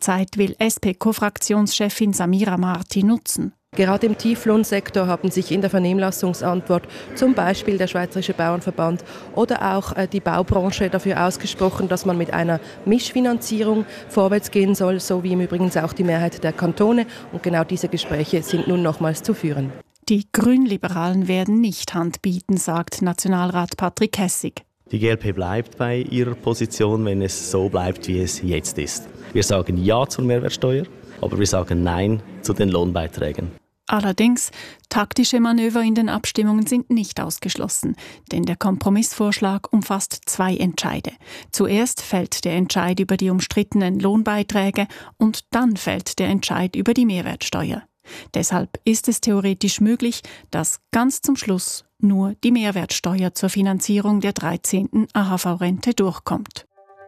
Zeit will SP-Co-Fraktionschefin Samira Marti nutzen. Gerade im Tieflohnsektor haben sich in der Vernehmlassungsantwort zum Beispiel der Schweizerische Bauernverband oder auch die Baubranche dafür ausgesprochen, dass man mit einer Mischfinanzierung vorwärts gehen soll, so wie im Übrigen auch die Mehrheit der Kantone. Und genau diese Gespräche sind nun nochmals zu führen. Die Grünliberalen werden nicht Hand bieten, sagt Nationalrat Patrick Hessig. Die GLP bleibt bei ihrer Position, wenn es so bleibt, wie es jetzt ist. Wir sagen Ja zur Mehrwertsteuer, aber wir sagen Nein zu den Lohnbeiträgen. Allerdings, taktische Manöver in den Abstimmungen sind nicht ausgeschlossen, denn der Kompromissvorschlag umfasst 2 Entscheide. Zuerst fällt der Entscheid über die umstrittenen Lohnbeiträge und dann fällt der Entscheid über die Mehrwertsteuer. Deshalb ist es theoretisch möglich, dass ganz zum Schluss nur die Mehrwertsteuer zur Finanzierung der 13. AHV-Rente durchkommt.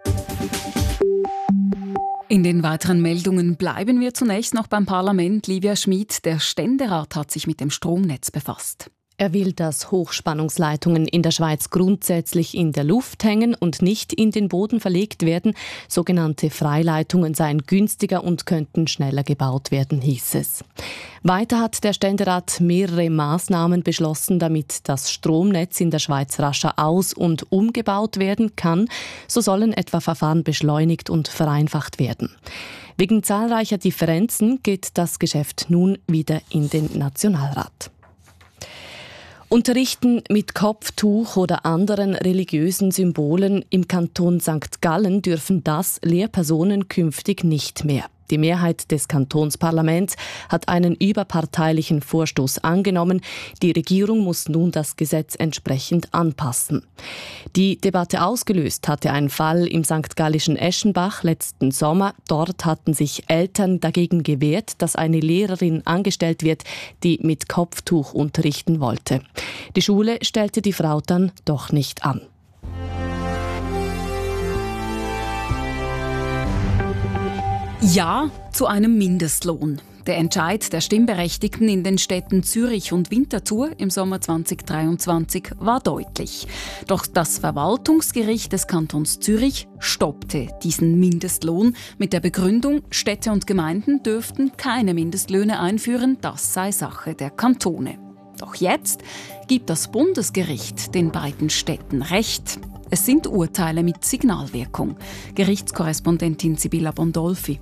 In den weiteren Meldungen bleiben wir zunächst noch beim Parlament. Livia Schmid, der Ständerat hat sich mit dem Stromnetz befasst. Er will, dass Hochspannungsleitungen in der Schweiz grundsätzlich in der Luft hängen und nicht in den Boden verlegt werden. Sogenannte Freileitungen seien günstiger und könnten schneller gebaut werden, hieß es. Weiter hat der Ständerat mehrere Maßnahmen beschlossen, damit das Stromnetz in der Schweiz rascher aus- und umgebaut werden kann. So sollen etwa Verfahren beschleunigt und vereinfacht werden. Wegen zahlreicher Differenzen geht das Geschäft nun wieder in den Nationalrat. Unterrichten mit Kopftuch oder anderen religiösen Symbolen im Kanton St. Gallen dürfen das Lehrpersonen künftig nicht mehr. Die Mehrheit des Kantonsparlaments hat einen überparteilichen Vorstoß angenommen. Die Regierung muss nun das Gesetz entsprechend anpassen. Die Debatte ausgelöst hatte ein Fall im st. Gallischen Eschenbach letzten Sommer. Dort hatten sich Eltern dagegen gewehrt, dass eine Lehrerin angestellt wird, die mit Kopftuch unterrichten wollte. Die Schule stellte die Frau dann doch nicht an. Ja zu einem Mindestlohn. Der Entscheid der Stimmberechtigten in den Städten Zürich und Winterthur im Sommer 2023 war deutlich. Doch das Verwaltungsgericht des Kantons Zürich stoppte diesen Mindestlohn mit der Begründung, Städte und Gemeinden dürften keine Mindestlöhne einführen, das sei Sache der Kantone. Doch jetzt gibt das Bundesgericht den beiden Städten Recht. Es sind Urteile mit Signalwirkung. Gerichtskorrespondentin Sibylla Bondolfi.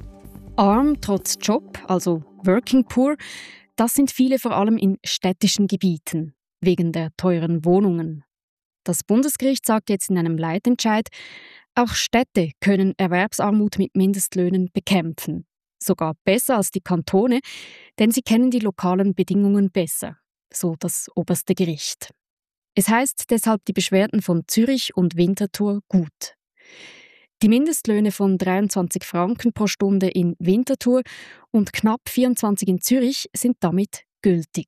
Arm trotz Job, also Working Poor, das sind viele vor allem in städtischen Gebieten, wegen der teuren Wohnungen. Das Bundesgericht sagt jetzt in einem Leitentscheid, auch Städte können Erwerbsarmut mit Mindestlöhnen bekämpfen. Sogar besser als die Kantone, denn sie kennen die lokalen Bedingungen besser, so das oberste Gericht. Es heißt deshalb die Beschwerden von Zürich und Winterthur gut. Die Mindestlöhne von 23 Franken pro Stunde in Winterthur und knapp 24 in Zürich sind damit gültig.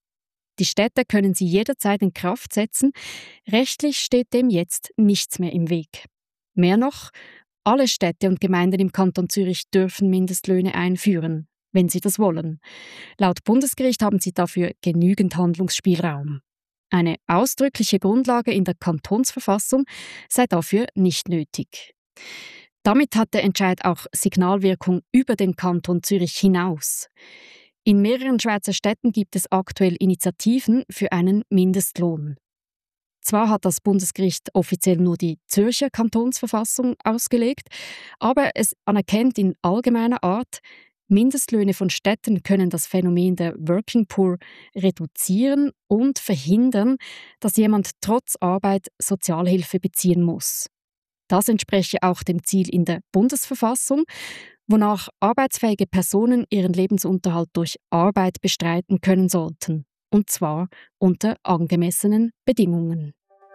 Die Städte können sie jederzeit in Kraft setzen. Rechtlich steht dem jetzt nichts mehr im Weg. Mehr noch, alle Städte und Gemeinden im Kanton Zürich dürfen Mindestlöhne einführen, wenn sie das wollen. Laut Bundesgericht haben sie dafür genügend Handlungsspielraum. Eine ausdrückliche Grundlage in der Kantonsverfassung sei dafür nicht nötig. Damit hat der Entscheid auch Signalwirkung über den Kanton Zürich hinaus. In mehreren Schweizer Städten gibt es aktuell Initiativen für einen Mindestlohn. Zwar hat das Bundesgericht offiziell nur die Zürcher Kantonsverfassung ausgelegt, aber es anerkennt in allgemeiner Art, Mindestlöhne von Städten können das Phänomen der Working Poor reduzieren und verhindern, dass jemand trotz Arbeit Sozialhilfe beziehen muss. Das entspreche auch dem Ziel in der Bundesverfassung, wonach arbeitsfähige Personen ihren Lebensunterhalt durch Arbeit bestreiten können sollten, und zwar unter angemessenen Bedingungen.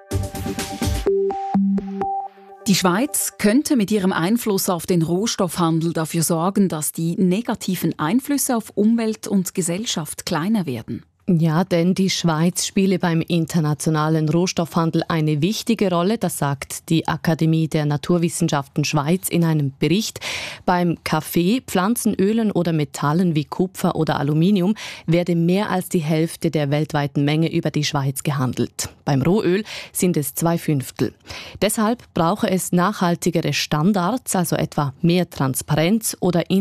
Die Schweiz könnte mit ihrem Einfluss auf den Rohstoffhandel dafür sorgen, dass die negativen Einflüsse auf Umwelt und Gesellschaft kleiner werden. Ja, denn die Schweiz spiele beim internationalen Rohstoffhandel eine wichtige Rolle, das sagt die Akademie der Naturwissenschaften Schweiz in einem Bericht. Beim Kaffee, Pflanzenölen oder Metallen wie Kupfer oder Aluminium werde mehr als die Hälfte der weltweiten Menge über die Schweiz gehandelt. Beim Rohöl sind es 2/5. Deshalb brauche es nachhaltigere Standards, also etwa mehr Transparenz oder